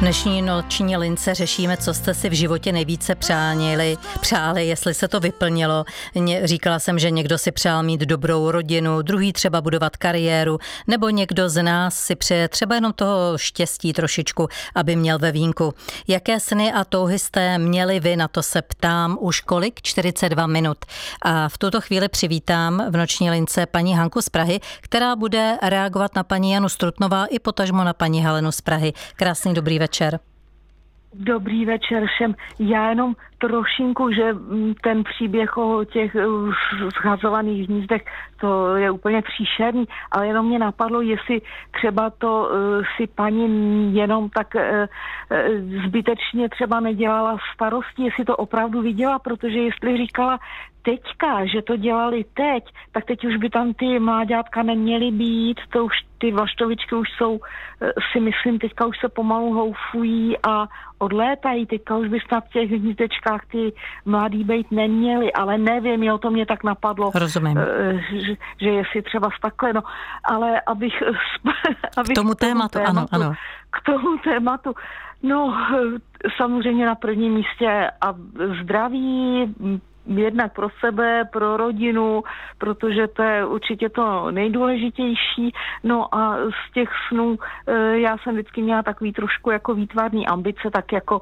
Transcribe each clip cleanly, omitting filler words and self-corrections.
dnešní noční lince řešíme, co jste si v životě nejvíce přáli, jestli se to vyplnilo. Říkala jsem, že někdo si přál mít dobrou rodinu, druhý třeba budovat kariéru, nebo někdo z nás si přeje třeba jenom toho štěstí trošičku, aby měl ve vínku. Jaké sny a touhy jste měli vy, na to se ptám už kolik? 42 minut. A v tuto chvíli přivítám v noční lince paní Hanku z Prahy, která bude reagovat na paní Janu Strutnová i potažmo na paní Helenu z Prahy. Krásný dobrý večer. Dobrý večer všem. Já jenom trošinku, že ten příběh o těch zhazovaných hnízdech, to je úplně příšerný, ale jenom mě napadlo, jestli třeba to si paní jenom tak zbytečně třeba nedělala starosti, jestli to opravdu viděla, protože jestli říkala teďka, že to dělali teď, tak teď už by tam ty mláďátka neměly být, to už ty vlaštovičky už jsou, si myslím, teďka už se pomalu houfují a odlétají, teďka už by snad v těch hnízdečkách ty mladý bejt neměli, ale nevím, jo, to mě tak napadlo. Rozumím. Že jestli třeba takhle, no, ale abych k tomu tématu, ano. K tomu tématu, no, samozřejmě na prvním místě a zdraví, jednak pro sebe, pro rodinu, protože to je určitě to nejdůležitější. No a z těch snů já jsem vždycky měla takový trošku jako výtvarný ambice, tak jako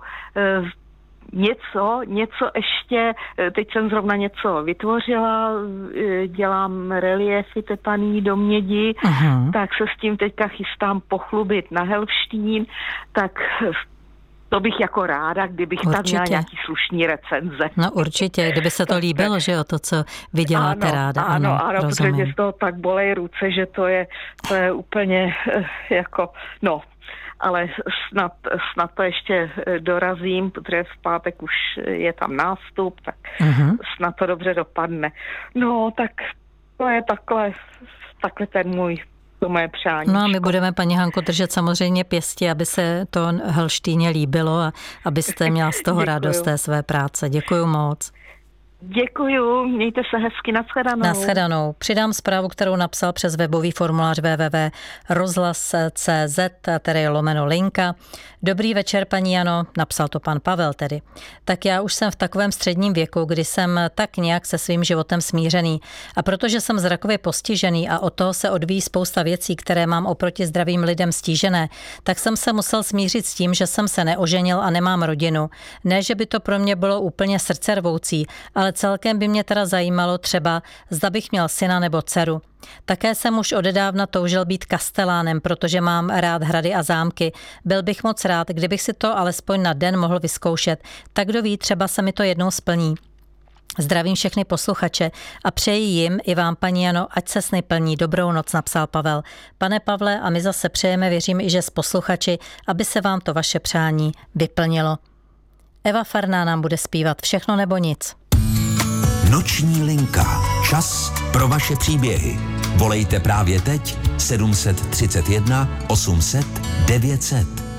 něco ještě, teď jsem zrovna něco vytvořila, dělám reliefy tepaný do mědi, tak se s tím teďka chystám pochlubit na Helštín, tak to bych jako ráda, kdybych tam měla nějaký slušný recenze. No určitě, kdyby se to líbilo, že jo, to, co vy děláte ráda. Ano, protože mě z toho tak bolej ruce, že to je úplně jako, no, ale snad to ještě dorazím, protože v pátek už je tam nástup, tak snad to dobře dopadne. No, tak to je takhle to moje přání. No a my budeme, paní Hanko, držet samozřejmě pěstí, aby se to Helštíně líbilo a abyste měla z toho radost té své práce. Děkuju moc. Děkuju, mějte se hezky, nashledanou. Nashledanou. Přidám zprávu, kterou napsal přes webový formulář www.rozhlas.cz, tedy /linka. Dobrý večer, paní Jano, napsal to pan Pavel tedy. Tak já už jsem v takovém středním věku, kdy jsem tak nějak se svým životem smířený. A protože jsem zrakově postižený a od toho se odvíjí spousta věcí, které mám oproti zdravým lidem stížené, tak jsem se musel smířit s tím, že jsem se neoženil a nemám rodinu. Ne, že by to pro mě bylo úplně srdcervoucí, ale celkem by mě teda zajímalo třeba, zda bych měl syna nebo dceru. Také jsem už odedávna toužil být kastelánem, protože mám rád hrady a zámky. Byl bych moc rád, kdybych si to alespoň na den mohl vyzkoušet. Tak kdo ví, třeba se mi to jednou splní. Zdravím všechny posluchače a přeji jim i vám, paní Jano, ať se sny plní. Dobrou noc, napsal Pavel. Pane Pavle, a my zase přejeme, věřím i že s posluchači, aby se vám to vaše přání vyplnilo. Eva Farná nám bude zpívat Všechno nebo nic. Noční linka. Čas pro vaše příběhy. Volejte právě teď 731 800 900.